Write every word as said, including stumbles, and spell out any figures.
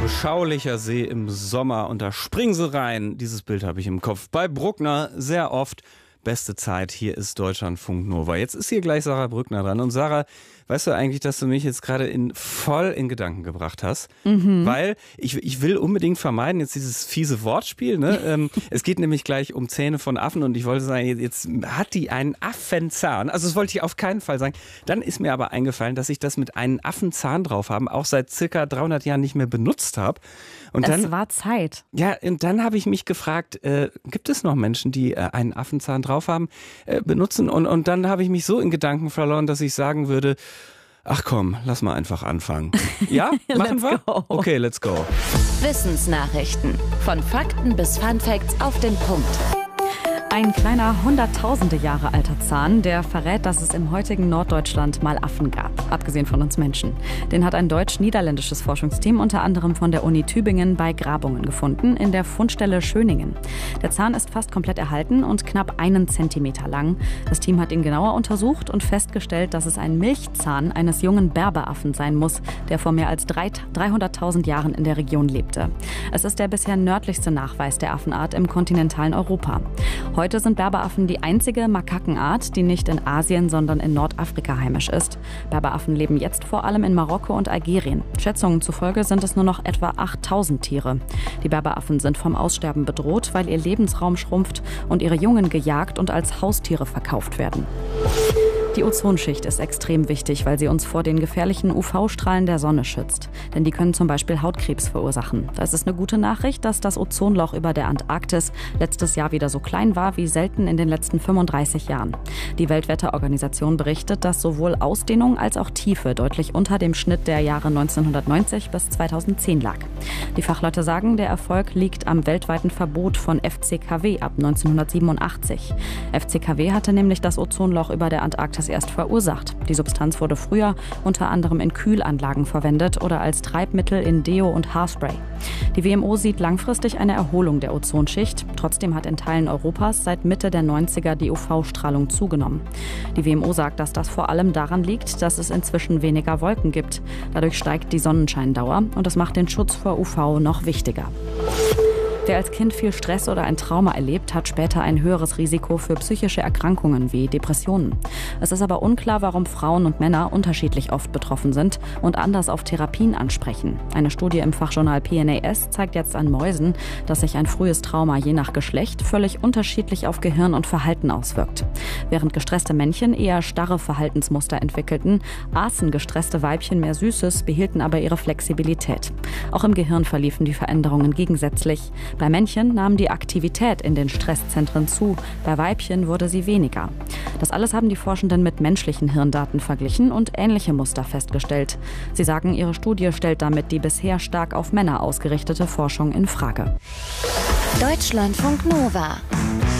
beschaulicher See im Sommer und da springen sie rein. Dieses Bild habe ich im Kopf. Bei Bruckner sehr oft. Beste Zeit, hier ist Deutschlandfunk Nova. Jetzt ist hier gleich Sarah Brückner dran. Und Sarah, weißt du eigentlich, dass du mich jetzt gerade in, voll in Gedanken gebracht hast? Mhm. Weil ich, ich will unbedingt vermeiden, jetzt dieses fiese Wortspiel. Ne? ähm, es geht nämlich gleich um Zähne von Affen und ich wollte sagen, jetzt hat die einen Affenzahn. Also das wollte ich auf keinen Fall sagen. Dann ist mir aber eingefallen, dass ich das mit einem Affenzahn drauf haben auch seit circa dreihundert Jahren nicht mehr benutzt habe. Und es dann, war Zeit. Ja, und dann habe ich mich gefragt, äh, gibt es noch Menschen, die äh, einen Affenzahn drauf haben, äh, benutzen? Und, und dann habe ich mich so in Gedanken verloren, dass ich sagen würde, ach komm, lass mal einfach anfangen. Ja, machen wir? Go. Okay, let's go. Wissensnachrichten. Von Fakten bis Funfacts auf den Punkt. Ein kleiner hunderttausende Jahre alter Zahn, der verrät, dass es im heutigen Norddeutschland mal Affen gab, abgesehen von uns Menschen. Den hat ein deutsch-niederländisches Forschungsteam unter anderem von der Uni Tübingen bei Grabungen gefunden, in der Fundstelle Schöningen. Der Zahn ist fast komplett erhalten und knapp einen Zentimeter lang. Das Team hat ihn genauer untersucht und festgestellt, dass es ein Milchzahn eines jungen Berberaffen sein muss, der vor mehr als dreihunderttausend Jahren in der Region lebte. Es ist der bisher nördlichste Nachweis der Affenart im kontinentalen Europa. Heute sind Berberaffen die einzige Makakenart, die nicht in Asien, sondern in Nordafrika heimisch ist. Berberaffen leben jetzt vor allem in Marokko und Algerien. Schätzungen zufolge sind es nur noch etwa achttausend Tiere. Die Berberaffen sind vom Aussterben bedroht, weil ihr Lebensraum schrumpft und ihre Jungen gejagt und als Haustiere verkauft werden. Die Ozonschicht ist extrem wichtig, weil sie uns vor den gefährlichen U V-Strahlen der Sonne schützt. Denn die können zum Beispiel Hautkrebs verursachen. Da ist es eine gute Nachricht, dass das Ozonloch über der Antarktis letztes Jahr wieder so klein war wie selten in den letzten fünfunddreißig Jahren. Die Weltwetterorganisation berichtet, dass sowohl Ausdehnung als auch Tiefe deutlich unter dem Schnitt der Jahre neunzehnhundertneunzig bis zweitausendzehn lag. Die Fachleute sagen, der Erfolg liegt am weltweiten Verbot von F C K W ab neunzehnhundertsiebenundachtzig. F C K W hatte nämlich das Ozonloch über der Antarktis erst verursacht. Die Substanz wurde früher unter anderem in Kühlanlagen verwendet oder als Treibmittel in Deo und Haarspray. Die W M O sieht langfristig eine Erholung der Ozonschicht. Trotzdem hat in Teilen Europas seit Mitte der neunziger die U V-Strahlung zugenommen. Die W M O sagt, dass das vor allem daran liegt, dass es inzwischen weniger Wolken gibt. Dadurch steigt die Sonnenscheindauer und das macht den Schutz vor U V noch wichtiger. Wer als Kind viel Stress oder ein Trauma erlebt, hat später ein höheres Risiko für psychische Erkrankungen wie Depressionen. Es ist aber unklar, warum Frauen und Männer unterschiedlich oft betroffen sind und anders auf Therapien ansprechen. Eine Studie im Fachjournal P N A S zeigt jetzt an Mäusen, dass sich ein frühes Trauma je nach Geschlecht völlig unterschiedlich auf Gehirn und Verhalten auswirkt. Während gestresste Männchen eher starre Verhaltensmuster entwickelten, aßen gestresste Weibchen mehr Süßes, behielten aber ihre Flexibilität. Auch im Gehirn verliefen die Veränderungen gegensätzlich. Bei Männchen nahm die Aktivität in den Stresszentren zu, bei Weibchen wurde sie weniger. Das alles haben die Forschenden mit menschlichen Hirndaten verglichen und ähnliche Muster festgestellt. Sie sagen, ihre Studie stellt damit die bisher stark auf Männer ausgerichtete Forschung in Frage. Deutschlandfunk Nova.